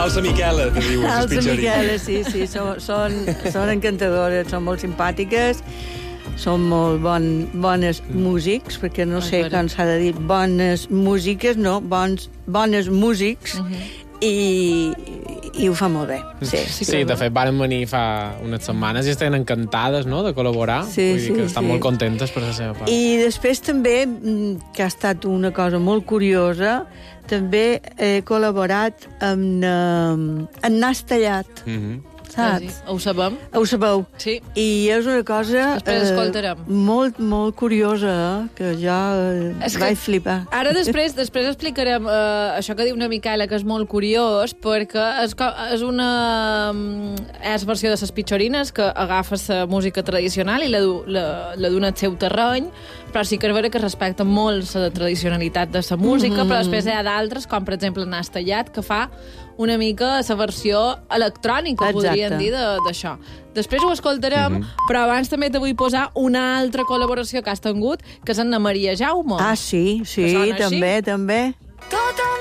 Alça Miquela, que diuen les Alça pitxeries. Miquela, sí, són encantadores, són molt simpàtiques, són molt bones músics, perquè no sé com s'ha de dir, bones músiques, no, bones músics, i ho fa molt bé. Sí, de fet, varen venir fa unes setmanes i estan encantades, no?, de col·laborar. Vull dir que estan molt contentes per la seva part. I després també, que ha estat una cosa molt curiosa, també he col·laborat amb Nas Tallat, saps? Ho sabem. Ho sabeu? Sí. I és una cosa molt, molt curiosa, que jo vaig flipar. Ara després explicarem això que diu una Miquela, que és molt curiós, perquè és una versió de les pitxorines, que agafa la música tradicional i la dona al seu terreny, però sí que és vera que respecta molt la tradicionalitat de la música, però després hi ha d'altres, com per exemple Nas Tallat, que fa una mica la versió electrònica, podríem dir, d'això. Després ho escoltarem, però abans també te vull posar una altra col·laboració que has tingut, que és Anna Maria Jaume. Ah, sí, també. Tota